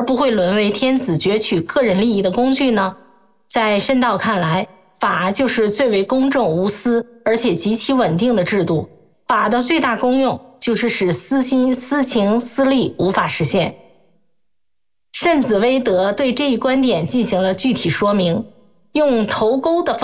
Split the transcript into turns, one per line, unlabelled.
不会沦为天子攫取个人利益的工具呢？在申道看来，法就是最为公正无私而且极其稳定的制度，法的最大功用就是使私心、私情、私利无法实现。慎子威德对这一观点进行了具体说明，用头钩的